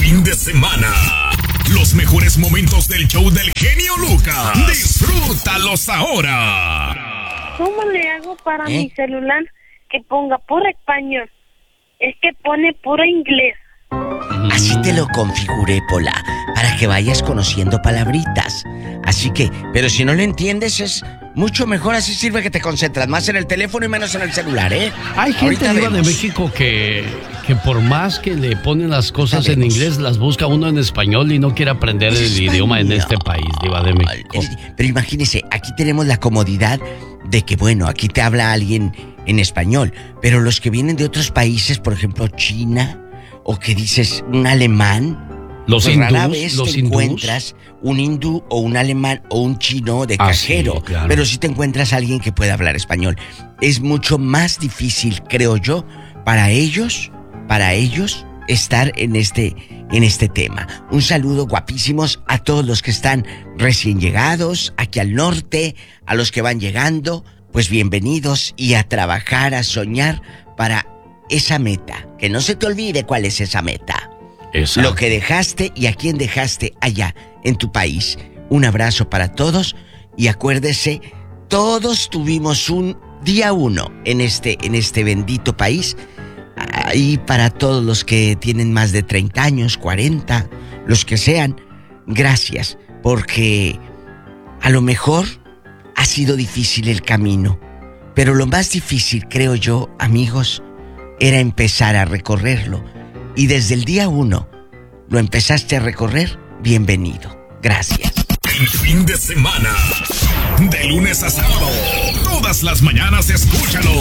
fin de semana. Los mejores momentos del show del genio Lucas. Disfrútalos ahora. ¿Cómo le hago para mi celular que ponga puro español? Es que pone puro inglés. Así te lo configuré, Pola, para que vayas conociendo palabritas. Así que, pero si no le entiendes es mucho mejor, así sirve que te concentras más en el teléfono y menos en el celular, ¿eh? Hay gente de México que por más que le ponen las cosas en inglés, las busca uno en español y no quiere aprender el idioma en este país, Diva de México. Pero imagínese, aquí tenemos la comodidad de que, bueno, aquí te habla alguien en español, pero los que vienen de otros países, por ejemplo, China, o que dices un alemán, los pues hindús, rara vez te encuentras un hindú o un alemán o un chino de cajero, sí, claro. Pero sí te encuentras a alguien que puede hablar español. Es mucho más difícil, creo yo, para ellos estar en este tema. Un saludo, guapísimos, a todos los que están recién llegados aquí al norte, a los que van llegando, pues bienvenidos y a trabajar, a soñar para esa meta. Que no se te olvide cuál es esa meta. Exacto. Lo que dejaste y a quién dejaste allá en tu país. Un abrazo para todos y acuérdese, todos tuvimos un día uno en este bendito país. Y para todos los que tienen más de 30 años, 40, los que sean, gracias, porque a lo mejor ha sido difícil el camino, pero lo más difícil, creo yo, amigos, era empezar a recorrerlo. Y desde el día 1 lo empezaste a recorrer, bienvenido. Gracias. El fin de semana, de lunes a sábado, todas las mañanas escúchalo